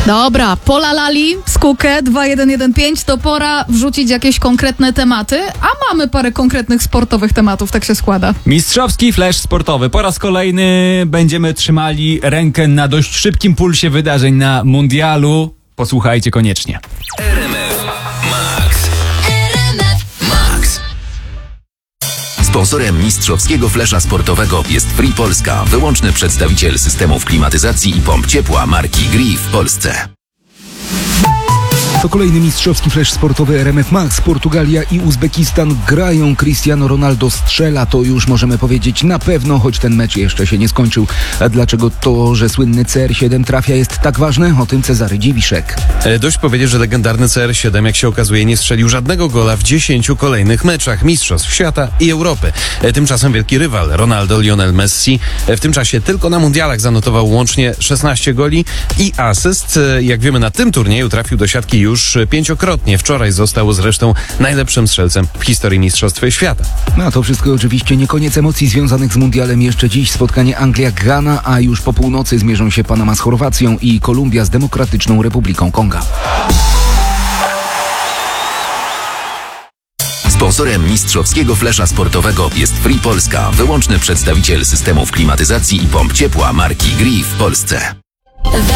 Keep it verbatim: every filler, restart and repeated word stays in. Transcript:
Dobra, polalali z Kukę dwa jeden jeden pięć, to pora wrzucić jakieś konkretne tematy, a mamy parę konkretnych sportowych tematów, tak się składa. Mistrzowski flash sportowy. Po raz kolejny będziemy trzymali rękę na dość szybkim pulsie wydarzeń na mundialu. Posłuchajcie koniecznie. R M F Max. R M F Max. Sponsorem mistrzowskiego flesza sportowego jest Free Polska, wyłączny przedstawiciel systemów klimatyzacji i pomp ciepła marki Gree w Polsce. To kolejny mistrzowski flash sportowy R M F Max. Portugalia i Uzbekistan grają. Cristiano Ronaldo strzela, to już możemy powiedzieć na pewno, choć ten mecz jeszcze się nie skończył. A dlaczego to, że słynny C R siedem trafia, jest tak ważne? O tym Cezary Dziwiszek. E, dość powiedzieć, że legendarny C R siedem, jak się okazuje, nie strzelił żadnego gola w dziesięciu kolejnych meczach Mistrzostw Świata i Europy. E, tymczasem wielki rywal Ronaldo, Lionel Messi, e, w tym czasie tylko na mundialach zanotował łącznie szesnaście goli i asyst. E, jak wiemy, na tym turnieju trafił do siatki już pięciokrotnie. Wczoraj został zresztą najlepszym strzelcem w historii Mistrzostw Świata. No to wszystko oczywiście nie koniec emocji związanych z mundialem. Jeszcze dziś spotkanie Anglia-Ghana, a już po północy zmierzą się Panama z Chorwacją i Kolumbia z Demokratyczną Republiką Konga. Sponsorem mistrzowskiego flesza sportowego jest Free Polska, wyłączny przedstawiciel systemów klimatyzacji i pomp ciepła marki Gree w Polsce.